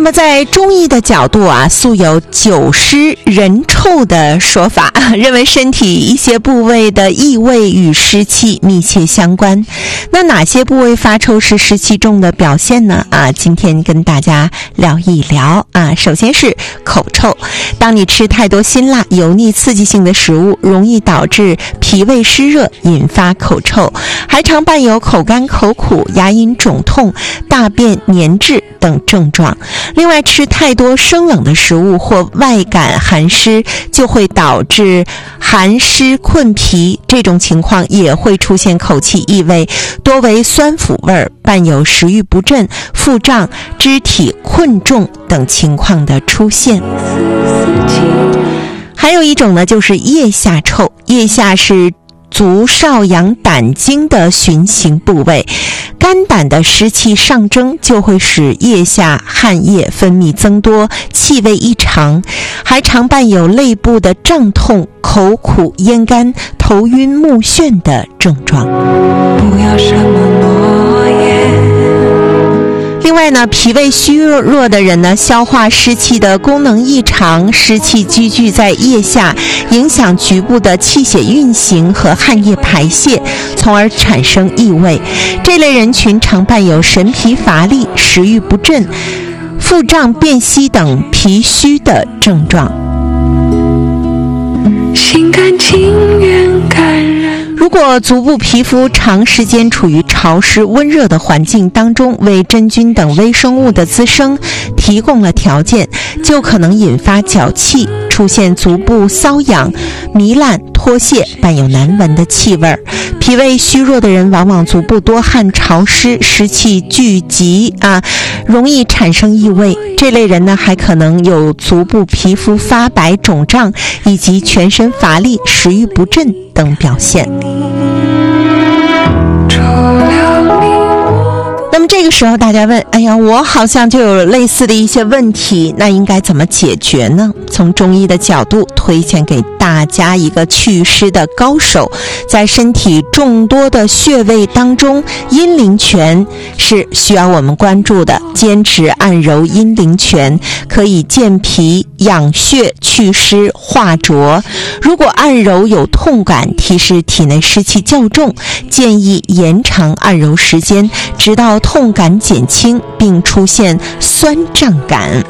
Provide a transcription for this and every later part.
么在中医的角度啊，素有酒湿人臭的说法，认为身体一些部位的异味与湿气密切相关。那哪些部位发臭是湿气重的表现呢？今天跟大家聊一聊首先是口臭。当你吃太多辛辣、油腻、刺激性的食物，容易导致脾胃湿热，引发口臭，还常伴有口干、口苦、牙龈肿痛、大便粘滞等症状。另外，吃太多生冷的食物或外感寒湿，就会导致寒湿困脾，这种情况也会出现口气异味，多为酸腐味，伴有食欲不振、腹胀、肢体困重等情况的出现。还有一种呢，就是腋下臭。腋下是足少阳胆经的循行部位，肝胆的湿气上蒸，就会使腋下汗液分泌增多，气味异常，还常伴有肋部的胀痛、口苦、咽干、头晕目眩的症状。不要什么诺言。另外呢，脾胃虚弱的人呢，消化湿气的功能异常，湿气积聚在腋下，影响局部的气血运行和汗液排泄，从而产生异味。这类人群常伴有神疲乏力、食欲不振、腹胀便稀等脾虚的症状。心甘情愿感染。如果足部皮肤长时间处于潮湿温热的环境当中，为真菌等微生物的滋生提供了条件，就可能引发脚气，出现足部瘙痒、糜烂、脱屑，伴有难闻的气味。脾胃虚弱的人往往足部多汗潮湿，湿气聚集容易产生异味。这类人呢，还可能有足部皮肤发白肿胀，以及全身乏力、食欲不振等表现。那么这个时候大家问，我好像就有类似的一些问题，那应该怎么解决呢？从中医的角度推荐给大家一个祛湿的高手。在身体众多的穴位当中，阴陵泉是需要我们关注的。坚持按揉阴陵泉，可以健脾养血、祛湿化浊。如果按揉有痛感，提示体内湿气较重，建议延长按揉时间，直到痛感减轻并出现酸胀感。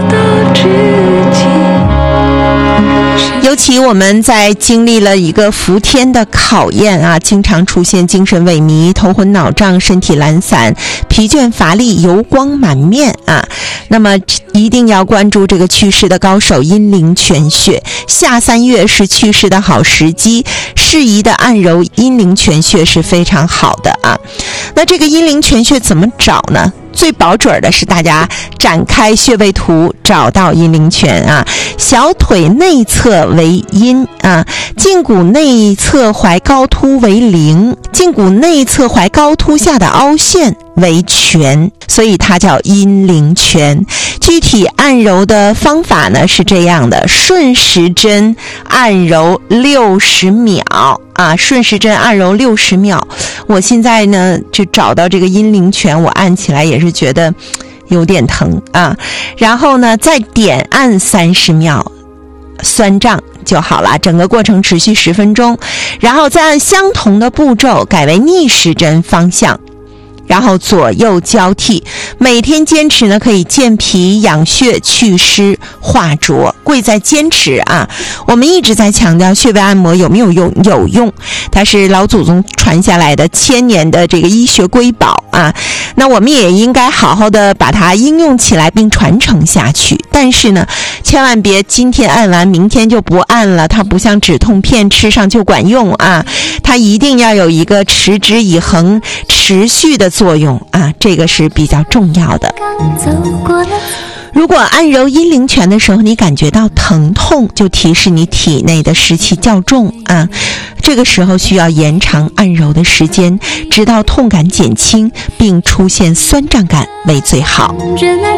尤其我们在经历了一个伏天的考验经常出现精神萎靡、头昏脑胀、身体懒散、疲倦乏力、油光满面那么一定要关注这个祛湿的高手阴陵泉穴。夏3月是祛湿的好时机，适宜的按揉阴陵泉穴是非常好的那这个阴陵泉穴怎么找呢？最保准的是大家展开穴位图，找到阴陵泉小腿内侧为阴胫骨内侧踝高突为陵，胫骨内侧踝高突下的凹陷为泉，所以它叫阴陵泉。具体按揉的方法呢是这样的：顺时针按揉60秒顺时针按揉60秒。我现在呢就找到这个阴陵泉，我按起来也是觉得有点疼然后呢再点按30秒，酸胀就好了。整个过程持续10分钟，然后再按相同的步骤改为逆时针方向，然后左右交替。每天坚持呢，可以健脾养血、祛湿化浊，贵在坚持我们一直在强调穴位按摩有没有用？有用，它是老祖宗传下来的1000年的这个医学瑰宝那我们也应该好好的把它应用起来并传承下去。但是呢，千万别今天按完明天就不按了，它不像止痛片吃上就管用它一定要有一个持之以恒、持续的作用这个是比较重要的。如果按揉阴陵泉的时候你感觉到疼痛，就提示你体内的湿气较重这个时候需要延长按揉的时间，直到痛感减轻并出现酸胀感为最好。